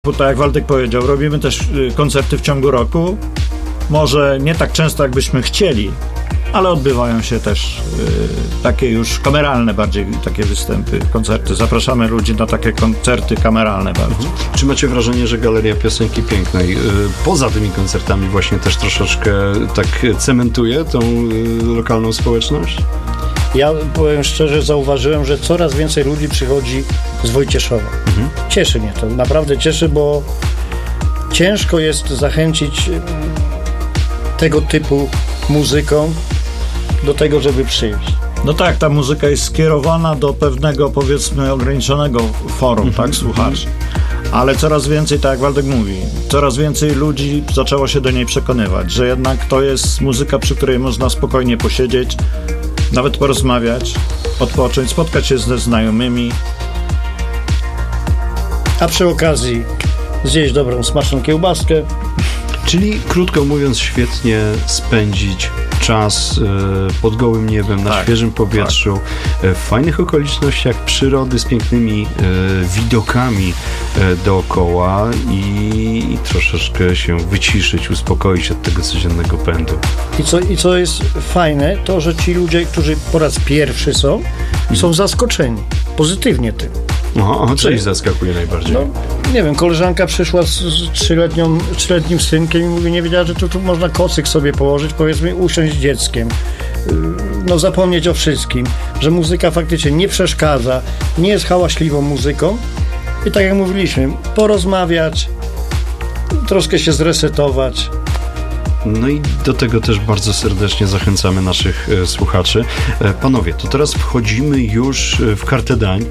Bo tak jak Waldek powiedział, robimy też koncerty w ciągu roku. Może nie tak często, jakbyśmy chcieli, ale odbywają się też takie już kameralne bardziej, takie występy, koncerty. Zapraszamy ludzi na takie koncerty kameralne bardziej. Czy macie wrażenie, że Galeria Piosenki Pięknej poza tymi koncertami właśnie też troszeczkę tak cementuje tą lokalną społeczność? Ja powiem szczerze, zauważyłem, że coraz więcej ludzi przychodzi z Wojcieszowa. Cieszy mnie to, naprawdę cieszy, bo ciężko jest zachęcić tego typu muzyką do tego, żeby przyjść. No tak, ta muzyka jest skierowana do pewnego, powiedzmy, ograniczonego forum, tak, słuchaczy. Ale coraz więcej, tak jak Waldek mówi, coraz więcej ludzi zaczęło się do niej przekonywać, że jednak to jest muzyka, przy której można spokojnie posiedzieć, nawet porozmawiać, odpocząć, spotkać się ze znajomymi. A przy okazji zjeść dobrą, smaczną kiełbaskę. Czyli, krótko mówiąc, świetnie spędzić czas pod gołym niebem, na świeżym powietrzu, w fajnych okolicznościach przyrody z pięknymi widokami dookoła i troszeczkę się wyciszyć, uspokoić od tego codziennego pędu. I co jest fajne, to że ci ludzie, którzy po raz pierwszy są zaskoczeni pozytywnie tym. Aha, co ich zaskakuje najbardziej? No, nie wiem, koleżanka przyszła z trzyletnim synkiem i mówi, nie wiedziała, że tu można kocyk sobie położyć, powiedzmy, usiąść z dzieckiem, no zapomnieć o wszystkim, że muzyka faktycznie nie przeszkadza, nie jest hałaśliwą muzyką i tak jak mówiliśmy, porozmawiać, troszkę się zresetować. No i do tego też bardzo serdecznie zachęcamy naszych słuchaczy. Panowie, to teraz wchodzimy już w kartę dań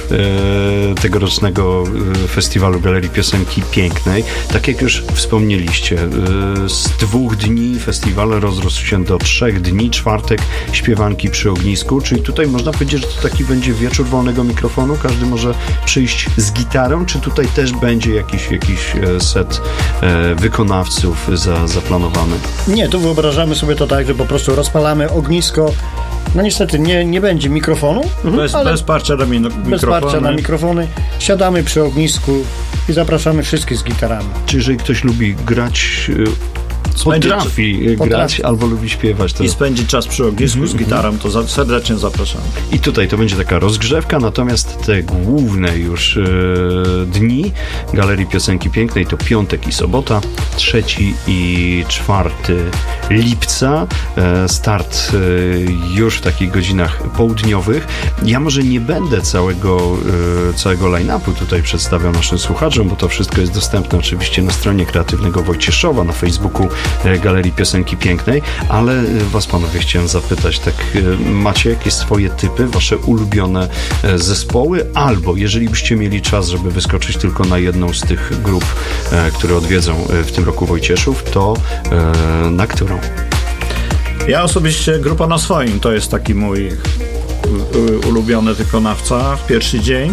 tegorocznego festiwalu Galerii Piosenki Pięknej. Tak jak już wspomnieliście, z 2 dni festiwal rozrósł się do 3 dni. Czwartek śpiewanki przy ognisku, czyli tutaj można powiedzieć, że to taki będzie wieczór wolnego mikrofonu. Każdy może przyjść z gitarą, czy tutaj też będzie jakiś set wykonawców zaplanowany? Nie, tu wyobrażamy sobie to tak, że po prostu rozpalamy ognisko. No niestety nie będzie mikrofonu. Bez parcia na mikrofony. Bez parcia na mikrofony. Siadamy przy ognisku i zapraszamy wszystkich z gitarami. Czy jeżeli ktoś lubi grać, potrafi grać albo lubi śpiewać. To... I spędzić czas przy ognisku z gitarą, to serdecznie zapraszam. I tutaj to będzie taka rozgrzewka, natomiast te główne już dni Galerii Piosenki Pięknej to piątek i sobota, 3 i 4 lipca. Start już w takich godzinach południowych. Ja może nie będę całego line-upu tutaj przedstawiał naszym słuchaczom, bo to wszystko jest dostępne oczywiście na stronie Kreatywnego Wojcieszowa, na Facebooku Galerii Piosenki Pięknej, ale was, panowie, chciałem zapytać, tak, macie jakieś swoje typy, wasze ulubione zespoły, albo jeżeli byście mieli czas, żeby wyskoczyć tylko na jedną z tych grup, które odwiedzą w tym roku Wojcieszów, to na którą? Ja osobiście Grupa na swoim, to jest taki mój ulubiony wykonawca w pierwszy dzień.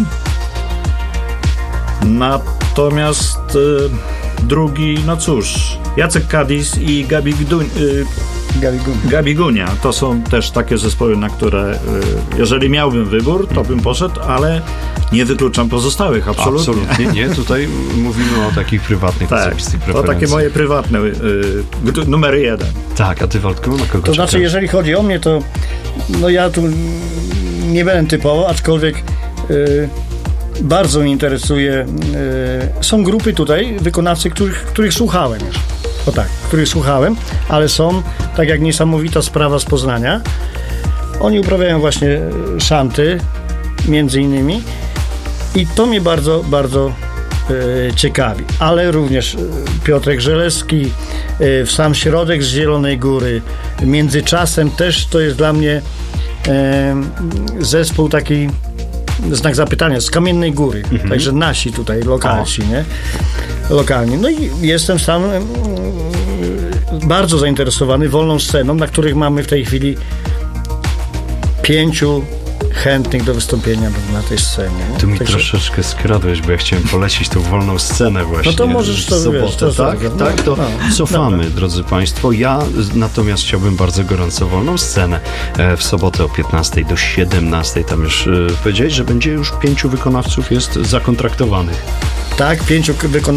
Natomiast drugi, no cóż, Jacek Kadis i Gabi Gunia. To są też takie zespoły, na które jeżeli miałbym wybór, to bym poszedł, ale nie wykluczam pozostałych, absolutnie nie. Tutaj mówimy o takich prywatnych osobistych preferencjach. To takie moje prywatne numer 1. Tak, a ty, Waldku, na kogo To znaczy, czekasz? jeżeli chodzi o mnie, to no ja tu nie będę typowo, aczkolwiek bardzo mnie interesuje. Są grupy tutaj, wykonawcy, których słuchałem już. O tak, których słuchałem, ale są, tak jak Niesamowita Sprawa z Poznania. Oni uprawiają właśnie szanty, między innymi. I to mnie bardzo, bardzo ciekawi. Ale również Piotrek Żelewski, w sam środek z Zielonej Góry, Międzyczasem też to jest dla mnie zespół taki znak zapytania, z Kamiennej Góry. Także nasi tutaj, lokalsi, nie? Lokalni. No i jestem sam bardzo zainteresowany wolną sceną, na których mamy w tej chwili 5 chętnych do wystąpienia na tej scenie. Nie? Tu mi troszeczkę skradłeś, bo ja chciałem polecić tą wolną scenę właśnie. No to możesz to, sobotę, tak? To cofamy, dobra, drodzy Państwo. Ja natomiast chciałbym bardzo gorąco wolną scenę w sobotę o 15 do 17. Tam już powiedziałeś, że będzie już 5 wykonawców jest zakontraktowanych. Tak, 5 wykonawców